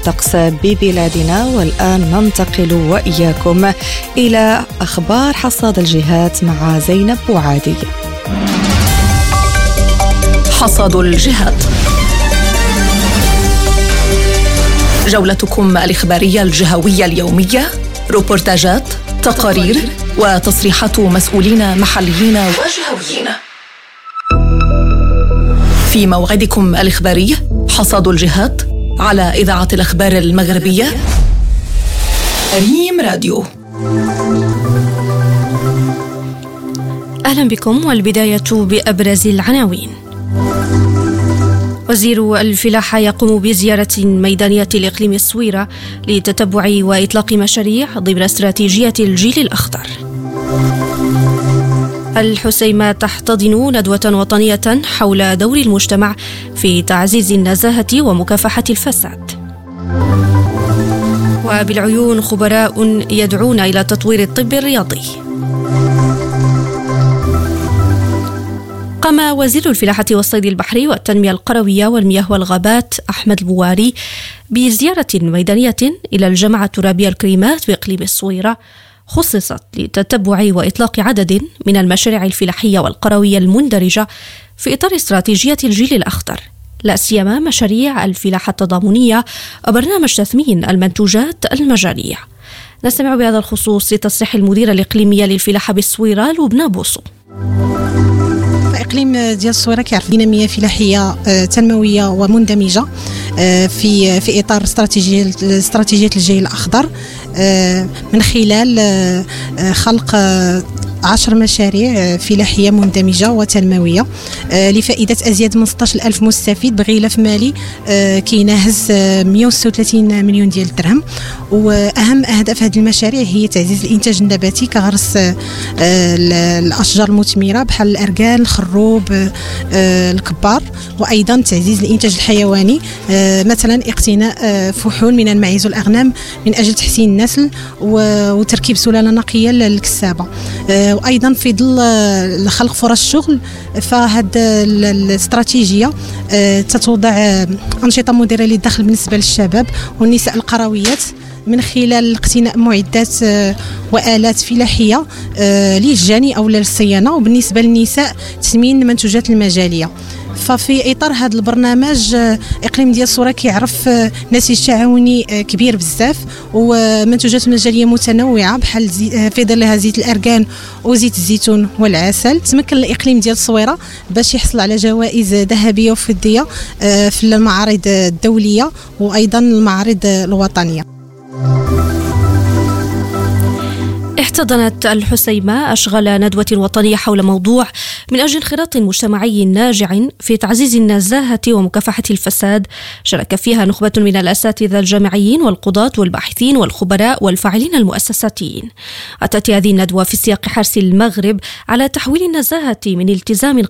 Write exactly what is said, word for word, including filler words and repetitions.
الطقس ببلادنا. والآن ننتقل وإياكم إلى أخبار حصاد الجهات مع زينب بوعادي. حصاد الجهات، جولتكم الإخبارية الجهوية اليومية، روبورتاجات، تقارير وتصريحات مسؤولين محليين وجهويين. في موعدكم الإخباري حصاد الجهات على إذاعة الأخبار المغربية ريم راديو. أهلا بكم، والبداية بأبرز العناوين. وزير الفلاحة يقوم بزيارة ميدانية الإقليم السويرة لتتبع وإطلاق مشاريع ضمن استراتيجية الجيل الأخضر. الحسيمة تحتضن ندوة وطنية حول دور المجتمع في تعزيز النزاهة ومكافحة الفساد. وبالعيون خبراء يدعون إلى تطوير الطب الرياضي. قام وزير الفلاحة والصيد البحري والتنمية القروية والمياه والغابات أحمد البواري بزيارة ميدانية إلى الجامعة الترابية الكريمات بإقليم السويرة، خصصت لتتبع وإطلاق عدد من المشاريع الفلاحية والقروية المندرجة في إطار استراتيجية الجيل الأخضر، لا سيما مشاريع الفلاحة التضامنية وبرنامج تثمين المنتوجات المجانية. نستمع بهذا الخصوص لتصريح المديرة الإقليمية للفلاحة بالسويرة لبنى بوصو. الإقليم ديال السويرة كيعرف دينامية فلاحية تنموية ومندمجة في في إطار استراتيجية استراتيجية الجيل الأخضر من خلال خلق عشر مشاريع فلاحية مندمجة وتنموية لفائدة أزيد من ستة عشر ألف مستفيد بغلاف مالي كيناهز مئة وستة وثلاثين مليون ديال الدرهم. وأهم أهداف هذه المشاريع هي تعزيز الإنتاج النباتي كغرس الأشجار المثمرة بحال الأركان، الخروب، الكبار، وأيضا تعزيز الإنتاج الحيواني، مثلا اقتناء فحول من الماعز والأغنام من أجل تحسين النسل وتركيب سلالة نقية للكسابة. وأيضا في ظل خلق فرص شغل، فهذه الاستراتيجية تتوضع أنشطة مديرة للدخل بالنسبة للشباب والنساء القرويات من خلال اقتناء معدات وآلات فلاحية للجاني أو للصيانة، وبالنسبة للنساء تثمين منتوجات المجالية. ففي إطار هذا البرنامج إقليم ديال السويرة كيعرف نسيج تعاوني كبير بزاف ومنتوجات مجالية متنوعة بحال في ظلها زيت الأركان وزيت الزيتون والعسل. تمكن الإقليم ديال السويرة باش يحصل على جوائز ذهبية وفضية في المعارض الدولية وأيضا المعارض الوطنية. احتضنت الحسيمة أشغال ندوة وطنية حول موضوع من أجل انخراط مجتمعي ناجع في تعزيز النزاهة ومكافحة الفساد، شارك فيها نخبة من الأساتذة الجامعيين والقضاة والباحثين والخبراء والفاعلين المؤسساتيين. أتت هذه الندوة في سياق حرص المغرب على تحويل النزاهة من التزام